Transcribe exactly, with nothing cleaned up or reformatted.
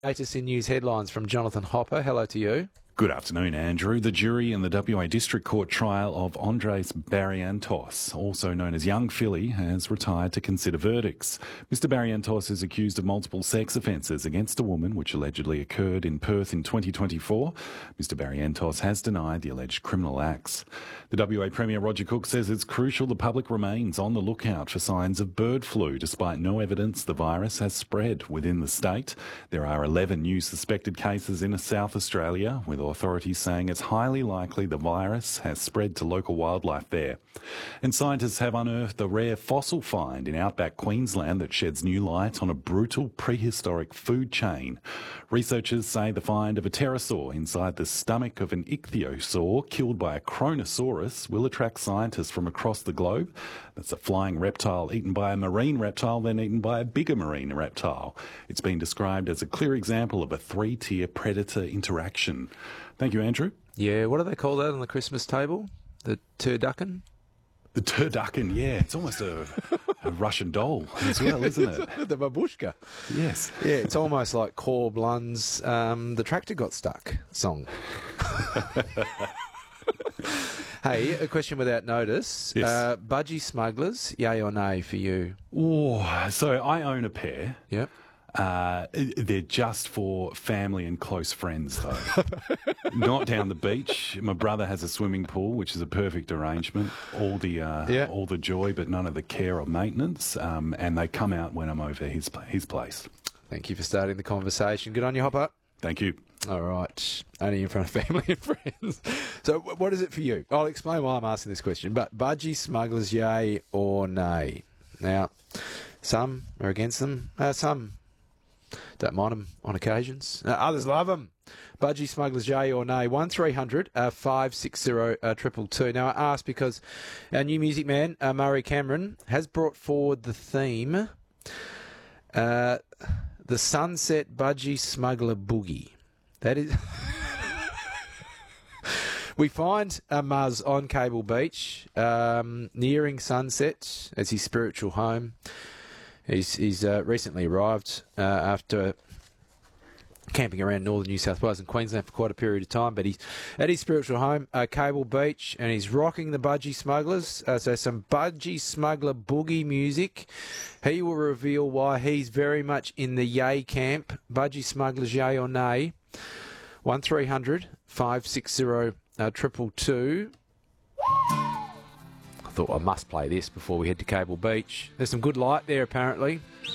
Latest in news headlines from Jonathan Hopper. Hello to you. Good afternoon, Andrew. The jury in the W A District Court trial of Andres Barrientos, also known as Young Philly, has retired to consider verdicts. Mister Barrientos is accused of multiple sex offences against a woman, which allegedly occurred in Perth in twenty twenty-four. Mister Barrientos has denied the alleged criminal acts. The W A Premier Roger Cook says it's crucial the public remains on the lookout for signs of bird flu, despite no evidence the virus has spread within the state. There are eleven new suspected cases in South Australia, with authorities saying it's highly likely the virus has spread to local wildlife there. And scientists have unearthed a rare fossil find in outback Queensland that sheds new light on a brutal prehistoric food chain. Researchers say the find of a pterosaur inside the stomach of an ichthyosaur killed by a Kronosaurus will attract scientists from across the globe. That's a flying reptile eaten by a marine reptile, then eaten by a bigger marine reptile. It's been described as a clear example of a three-tier predator interaction. Thank you, Andrew. Yeah, what do they call that on the Christmas table? The turducken? The turducken, yeah. It's almost a, a Russian doll as well, isn't it? The babushka. Yes. Yeah, it's almost like Corb Lund's um, The Tractor Got Stuck song. Hey, a question without notice. Yes. Uh, budgie smugglers, yay or nay for you? Oh, so I own a pair. Yep. Uh, they're just for family and close friends, though. Not down the beach. My brother has a swimming pool, which is a perfect arrangement. All the uh, Yeah. all the joy, but none of the care or maintenance. Um, and they come out when I'm over his his place. Thank you for starting the conversation. Good on you, Hopper. Thank you. All right. Only in front of family and friends. So wh- what is it for you? I'll explain why I'm asking this question. But budgie smugglers, yay or nay? Now, some are against them. Uh, some don't mind them on occasions. Uh, others love them. Budgie smugglers, yay or nay? one three hundred five six zero two two two. Now, I ask because our new music man, uh, Murray Cameron, has brought forward the theme, uh, the Sunset Budgie Smuggler Boogie. That is... We find uh, Muzz on Cable Beach, um, nearing sunset as his spiritual home. He's, he's uh, recently arrived uh, after camping around northern New South Wales and Queensland for quite a period of time, but he's at his spiritual home, uh, Cable Beach, and he's rocking the Budgie Smugglers. Uh, so some Budgie Smuggler boogie music. He will reveal why he's very much in the yay camp. Budgie Smugglers, yay or nay? one three hundred five six zero two two two. I thought I must play this before we head to Cable Beach. There's some good light there, apparently.